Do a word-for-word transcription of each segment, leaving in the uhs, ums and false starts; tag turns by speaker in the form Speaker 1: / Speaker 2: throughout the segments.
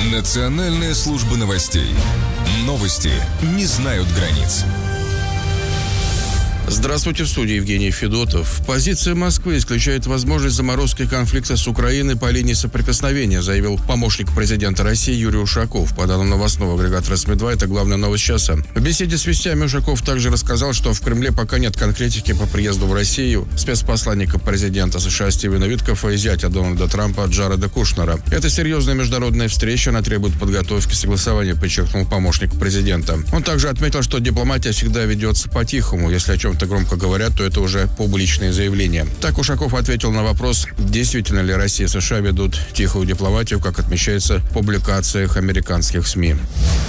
Speaker 1: Национальная служба новостей. Новости не знают границ.
Speaker 2: Здравствуйте, в студии Евгений Федотов. Позиция Москвы исключает возможность заморозки конфликта с Украиной по линии соприкосновения, заявил помощник президента России Юрий Ушаков. По данным новостного агрегата РСМИ два, это главная новость часа. В беседе с вестями Ушаков также рассказал, что в Кремле пока нет конкретики по приезду в Россию спецпосланника президента США Стивена Виткофа и зятя Дональда Трампа Джареда Кушнера. Это серьезная международная встреча, она требует подготовки и согласования, подчеркнул помощник президента. Он также отметил, что дипломатия всегда ведется по-тихому. Если о чем-то громко говорят, то это уже публичные заявления. Так Ушаков ответил на вопрос, действительно ли Россия и США ведут тихую дипломатию, как отмечается в публикациях американских СМИ.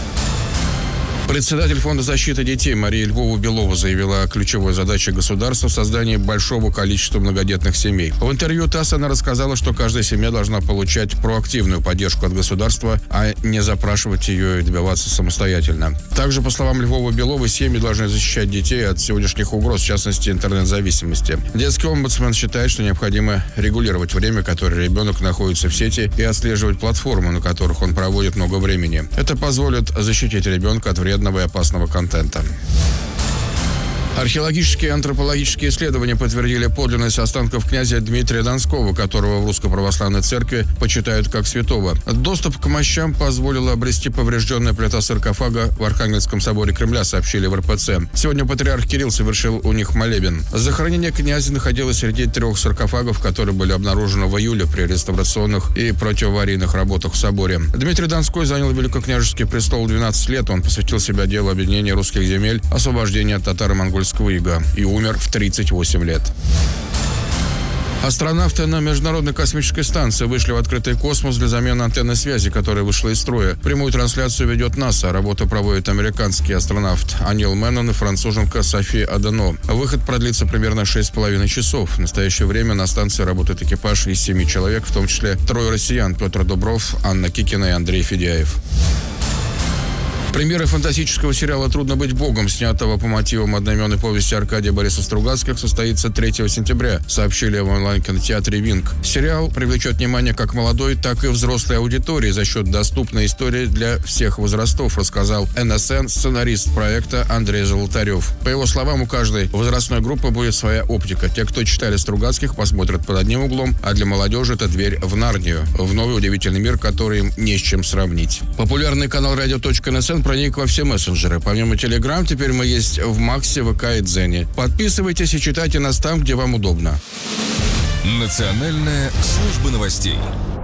Speaker 2: Председатель Фонда защиты детей Мария Львова-Белова заявила о ключевой задаче государства в создании большого количества многодетных семей. В интервью ТАСС она рассказала, что каждая семья должна получать проактивную поддержку от государства, а не запрашивать ее и добиваться самостоятельно. Также, по словам Львовой-Беловой, семьи должны защищать детей от сегодняшних угроз, в частности, интернет-зависимости. Детский омбудсмен считает, что необходимо регулировать время, которое ребенок находится в сети, и отслеживать платформы, на которых он проводит много времени. Это позволит защитить ребенка от вредных и опасного контента. Археологические и антропологические исследования подтвердили подлинность останков князя Дмитрия Донского, которого в Русской Православной Церкви почитают как святого. Доступ к мощам позволила обрести поврежденная плита саркофага в Архангельском соборе Кремля, сообщили в эр пэ цэ. Сегодня патриарх Кирилл совершил у них молебен. Захоронение князя находилось среди трех саркофагов, которые были обнаружены в июле при реставрационных и противоаварийных работах в соборе. Дмитрий Донской занял великокняжеский престол двенадцать лет. Он посвятил себя делу объединения русских земель, освобождения от татаро-монгольского ига и умер в тридцать восемь лет. Астронавты на Международной космической станции вышли в открытый космос для замены антенны связи, которая вышла из строя. Прямую трансляцию ведет НАСА. Работу проводит американский астронавт Анил Меннон и француженка Софи Адено. Выход продлится примерно шесть с половиной часов. В настоящее время на станции работает экипаж из семи человек, в том числе трое россиян: Петр Дубров, Анна Кикина и Андрей Федяев. Премьера фантастического сериала «Трудно быть богом», снятого по мотивам одноименной повести Аркадия Бориса Стругацких, состоится третьего сентября, сообщили в онлайн-кинотеатре «Винг». Сериал привлечет внимание как молодой, так и взрослой аудитории за счет доступной истории для всех возрастов, рассказал эн эс эн сценарист проекта Андрей Золотарев. По его словам, у каждой возрастной группы будет своя оптика. Те, кто читали Стругацких, посмотрят под одним углом, а для молодежи это дверь в Нарнию, в новый удивительный мир, который им не с чем сравнить. Популярный канал радио точка эн эс эн проник во все мессенджеры. Помимо Телеграм, теперь мы есть в Максе, вэ ка и Дзене. Подписывайтесь и читайте нас там, где вам удобно.
Speaker 1: Национальная служба новостей.